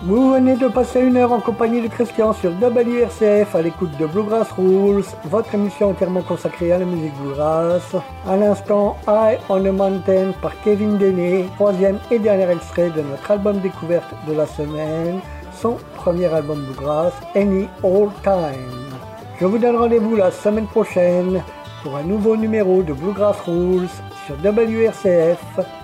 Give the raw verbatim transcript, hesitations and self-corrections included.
Vous venez de passer une heure en compagnie de Christian sur W R C F à l'écoute de Bluegrass Rules, votre émission entièrement consacrée à la musique bluegrass. À l'instant, High on a Mountain par Kevin Deney, troisième et dernier extrait de notre album découverte de la semaine, son premier album bluegrass, Any Old Time. Je vous donne rendez-vous la semaine prochaine pour un nouveau numéro de Bluegrass Rules sur W R C F.